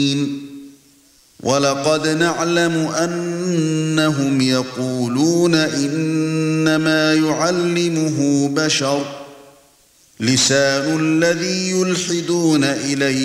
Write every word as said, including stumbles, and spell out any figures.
وَلَقَدْ نَعْلَمُ أَنَّهُمْ يَقُولُونَ إِنَّمَا يُعَلِّمُهُ بَشَرٌ لِسَانُ الَّذِي يُلْحِدُونَ إِلَيْهِ